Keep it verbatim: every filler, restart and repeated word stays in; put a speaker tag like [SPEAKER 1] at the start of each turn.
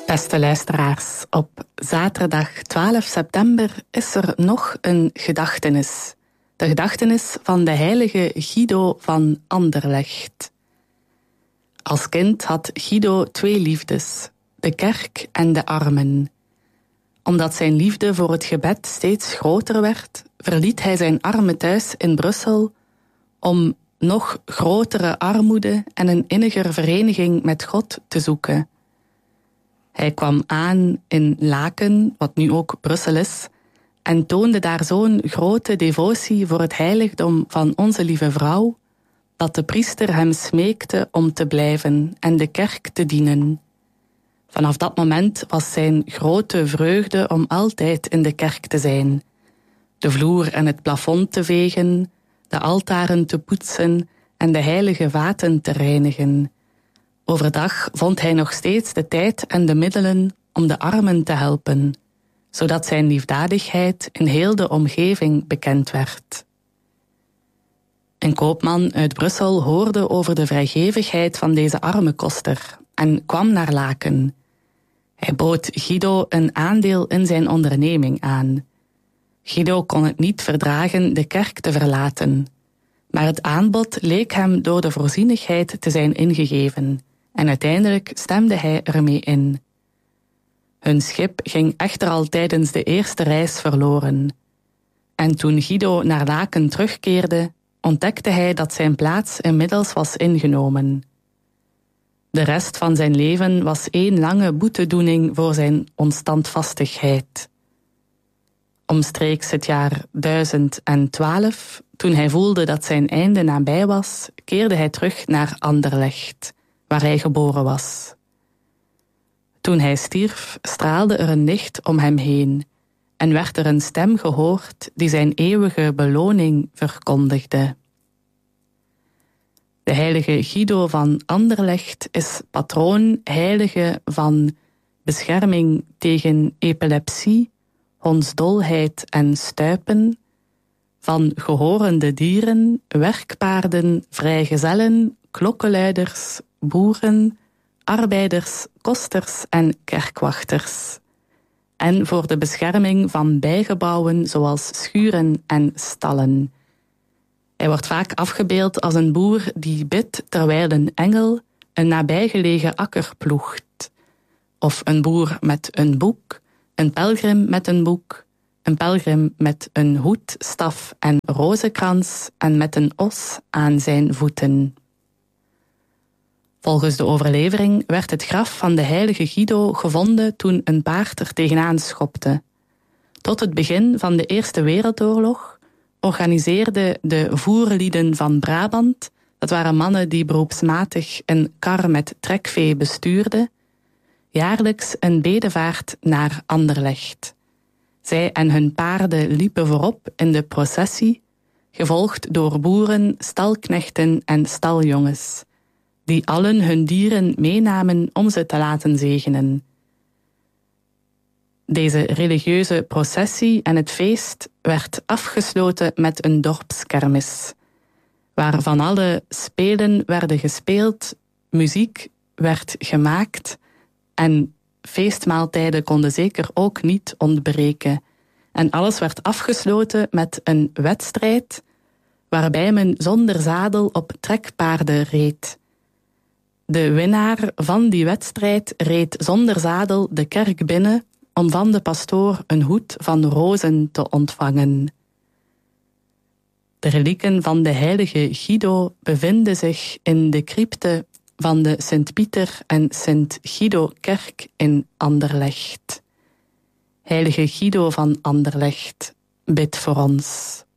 [SPEAKER 1] Beste luisteraars, op zaterdag twaalf september is er nog een gedachtenis. De gedachtenis van de heilige Guido van Anderlecht. Als kind had Guido twee liefdes, de kerk en de armen. Omdat zijn liefde voor het gebed steeds groter werd, verliet hij zijn arme thuis in Brussel om nog grotere armoede en een inniger vereniging met God te zoeken. Hij kwam aan in Laken, wat nu ook Brussel is, en toonde daar zo'n grote devotie voor het heiligdom van Onze Lieve Vrouw, dat de priester hem smeekte om te blijven en de kerk te dienen. Vanaf dat moment was zijn grote vreugde om altijd in de kerk te zijn, de vloer en het plafond te vegen, de altaren te poetsen en de heilige vaten te reinigen. Overdag vond hij nog steeds de tijd en de middelen om de armen te helpen, zodat zijn liefdadigheid in heel de omgeving bekend werd. Een koopman uit Brussel hoorde over de vrijgevigheid van deze arme koster en kwam naar Laken. Hij bood Guido een aandeel in zijn onderneming aan. Guido kon het niet verdragen de kerk te verlaten, maar het aanbod leek hem door de voorzienigheid te zijn ingegeven, en uiteindelijk stemde hij ermee in. Hun schip ging echter al tijdens de eerste reis verloren. En toen Guido naar Laken terugkeerde, ontdekte hij dat zijn plaats inmiddels was ingenomen. De rest van zijn leven was één lange boetedoening voor zijn onstandvastigheid. Omstreeks het jaar duizend twaalf, toen hij voelde dat zijn einde nabij was, keerde hij terug naar Anderlecht, waar hij geboren was. Toen hij stierf, straalde er een licht om hem heen en werd er een stem gehoord die zijn eeuwige beloning verkondigde. De heilige Guido van Anderlecht is patroon heilige van bescherming tegen epilepsie, hondsdolheid en stuipen, van gehorende dieren, werkpaarden, vrijgezellen, klokkenluiders, boeren, arbeiders, kosters en kerkwachters. En voor de bescherming van bijgebouwen zoals schuren en stallen. Hij wordt vaak afgebeeld als een boer die bidt terwijl een engel een nabijgelegen akker ploegt. Of een boer met een boek, een pelgrim met een boek, een pelgrim met een hoed, staf en rozenkrans en met een os aan zijn voeten. Volgens de overlevering werd het graf van de heilige Guido gevonden toen een paard er tegenaan schopte. Tot het begin van de Eerste Wereldoorlog organiseerden de voerlieden van Brabant, dat waren mannen die beroepsmatig een kar met trekvee bestuurden, jaarlijks een bedevaart naar Anderlecht. Zij en hun paarden liepen voorop in de processie, gevolgd door boeren, stalknechten en staljongens, die allen hun dieren meenamen om ze te laten zegenen. Deze religieuze processie en het feest werd afgesloten met een dorpskermis, waar van alle spelen werden gespeeld, muziek werd gemaakt en feestmaaltijden konden zeker ook niet ontbreken. En alles werd afgesloten met een wedstrijd waarbij men zonder zadel op trekpaarden reed. De winnaar van die wedstrijd reed zonder zadel de kerk binnen om van de pastoor een hoed van rozen te ontvangen. De relieken van de heilige Guido bevinden zich in de crypte van de Sint-Pieter en Sint-Guido-kerk in Anderlecht. Heilige Guido van Anderlecht, bid voor ons.